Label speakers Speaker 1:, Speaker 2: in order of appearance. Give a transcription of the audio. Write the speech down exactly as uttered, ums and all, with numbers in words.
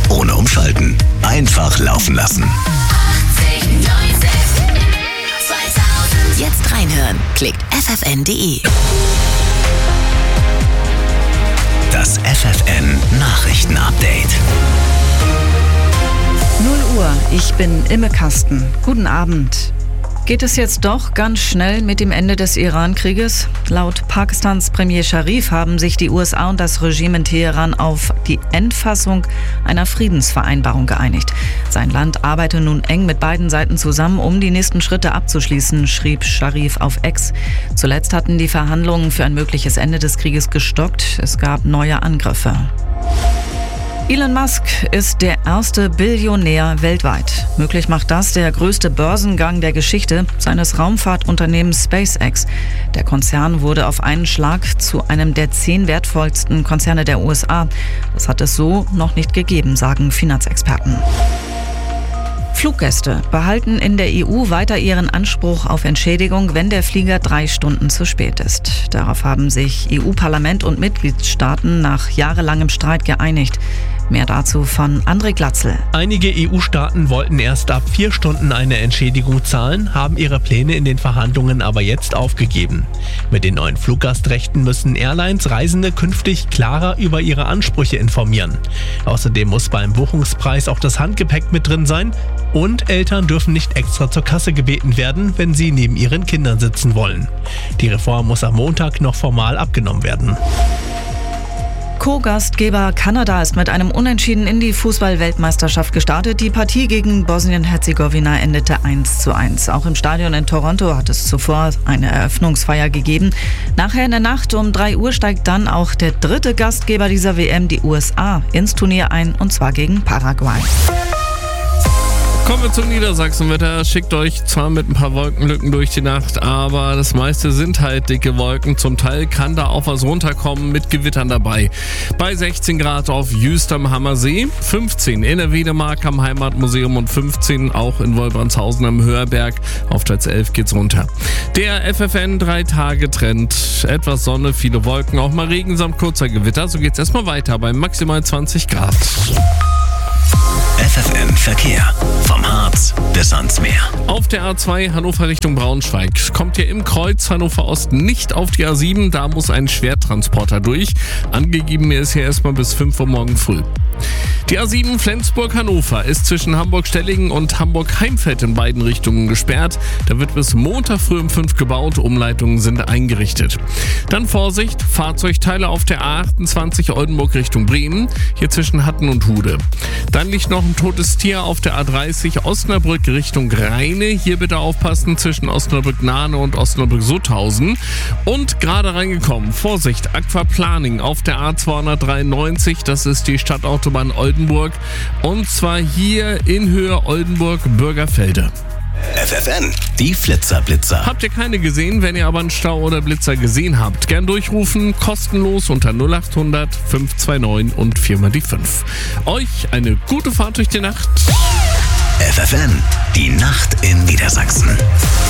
Speaker 1: ohne umschalten. Einfach laufen lassen.
Speaker 2: Jetzt reinhören. Klickt f f n punkt d e.
Speaker 1: Das F F N Nachrichten-Update.
Speaker 3: null Uhr, ich bin Imme Kasten. Guten Abend. Geht es jetzt doch ganz schnell mit dem Ende des Iran-Krieges? Laut Pakistans Premier Sharif haben sich die U S A und das Regime in Teheran auf die Endfassung einer Friedensvereinbarung geeinigt. Sein Land arbeite nun eng mit beiden Seiten zusammen, um die nächsten Schritte abzuschließen, schrieb Sharif auf X. Zuletzt hatten die Verhandlungen für ein mögliches Ende des Krieges gestockt. Es gab neue Angriffe. Elon Musk ist der erste Billionär weltweit. Möglich macht das der größte Börsengang der Geschichte seines Raumfahrtunternehmens SpaceX. Der Konzern wurde auf einen Schlag zu einem der zehn wertvollsten Konzerne der U S A. Das hat es so noch nicht gegeben, sagen Finanzexperten. Fluggäste behalten in der E U weiter ihren Anspruch auf Entschädigung, wenn der Flieger drei Stunden zu spät ist. Darauf haben sich E U-Parlament und Mitgliedstaaten nach jahrelangem Streit geeinigt. Mehr dazu von André Glatzel.
Speaker 4: Einige E U-Staaten wollten erst ab vier Stunden eine Entschädigung zahlen, haben ihre Pläne in den Verhandlungen aber jetzt aufgegeben. Mit den neuen Fluggastrechten müssen Airlines Reisende künftig klarer über ihre Ansprüche informieren. Außerdem muss beim Buchungspreis auch das Handgepäck mit drin sein und Eltern dürfen nicht extra zur Kasse gebeten werden, wenn sie neben ihren Kindern sitzen wollen. Die Reform muss am Montag noch formal abgenommen werden.
Speaker 3: Co-Gastgeber Kanada ist mit einem Unentschieden in die Fußball-Weltmeisterschaft gestartet. Die Partie gegen Bosnien-Herzegowina endete eins zu eins. Auch im Stadion in Toronto hat es zuvor eine Eröffnungsfeier gegeben. Nachher in der Nacht um drei Uhr steigt dann auch der dritte Gastgeber dieser W M, die U S A, ins Turnier ein, und zwar gegen Paraguay.
Speaker 5: Kommen wir zum Niedersachsenwetter. Schickt euch zwar mit ein paar Wolkenlücken durch die Nacht, aber das meiste sind halt dicke Wolken. Zum Teil kann da auch was runterkommen mit Gewittern dabei. Bei sechzehn Grad auf Jüst am Hammersee, fünfzehn in der Wedemark am Heimatmuseum und fünfzehn auch in Wolbrandshausen am Höherberg. Auf Platz elf geht's runter. Der F F N drei Tage Trend. Etwas Sonne, viele Wolken, auch mal Regen samt kurzer Gewitter. So geht's erstmal weiter bei maximal zwanzig Grad.
Speaker 1: F F N Verkehr. Vom Harz bis ans Meer.
Speaker 5: Auf der A zwei Hannover Richtung Braunschweig kommt ihr im Kreuz Hannover Ost nicht auf die A sieben. Da muss ein Schwertransporter durch. Angegeben ist hier erstmal bis fünf Uhr morgen früh. Die A sieben Flensburg-Hannover ist zwischen Hamburg-Stellingen und Hamburg-Heimfeld in beiden Richtungen gesperrt. Da wird bis Montag früh um fünf gebaut, Umleitungen sind eingerichtet. Dann Vorsicht, Fahrzeugteile auf der A achtundzwanzig Oldenburg Richtung Bremen, hier zwischen Hatten und Hude. Dann liegt noch ein totes Tier auf der A dreißig Osnabrück Richtung Rheine. Hier bitte aufpassen zwischen Osnabrück-Nahne und Osnabrück-Sutthausen. Und gerade reingekommen, Vorsicht, Aquaplaning auf der A zweihundertdreiundneunzig, das ist die Stadtautobahn Oldenburg. Und zwar hier in Höhe Oldenburg-Bürgerfelde.
Speaker 1: F F N, die Flitzer-Blitzer.
Speaker 5: Habt ihr keine gesehen? Wenn ihr aber einen Stau oder Blitzer gesehen habt, gern durchrufen, kostenlos unter null acht hundert fünf zwei neun und viermal die fünf. Euch eine gute Fahrt durch die Nacht.
Speaker 1: F F N, die Nacht in Niedersachsen.